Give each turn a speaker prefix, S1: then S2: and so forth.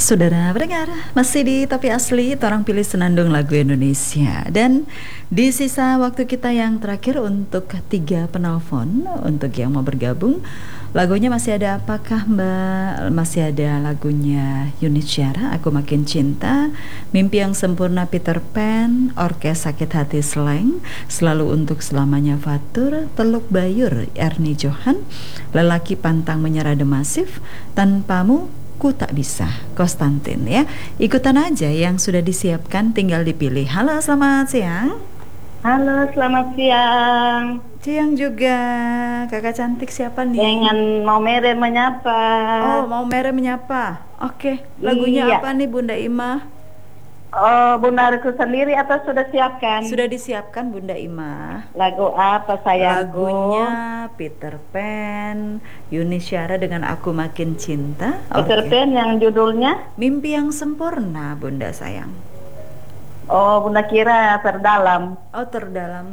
S1: Saudara pendengar, masih di Tapi Asli, orang pilih senandung lagu Indonesia. Dan di sisa waktu kita yang terakhir untuk 3 penelpon, untuk yang mau bergabung, lagunya masih ada apakah Mbak? Masih ada lagunya Yuni Syara, Aku Makin Cinta, Mimpi Yang Sempurna Peter Pan, Orkes Sakit Hati Slank, Selalu Untuk Selamanya Fatur, Teluk Bayur Erni Johan, Lelaki Pantang Menyerah Demasif, Tanpamu Ku Tak Bisa Konstantin ya. Ikutan aja yang sudah disiapkan, tinggal dipilih. Halo, selamat siang.
S2: Halo, selamat siang.
S1: Siang juga. Kakak cantik siapa nih?
S2: Dengan mau mere menyapa.
S1: Oh, mau Mere Menyapa. Oke, lagunya
S2: Iya.
S1: apa nih Bunda Ima?
S2: Oh, Bundaku sendiri atau sudah siapkan?
S1: Sudah disiapkan Bunda Ima.
S2: Lagu apa sayangku?
S1: Lagunya Peter Pan, Yuni Syara dengan Aku Makin Cinta.
S2: Peter
S1: Oke.
S2: Pan yang judulnya?
S1: Mimpi Yang Sempurna Bunda sayang.
S2: Oh, Bunda kira terdalam.
S1: Oh, terdalam.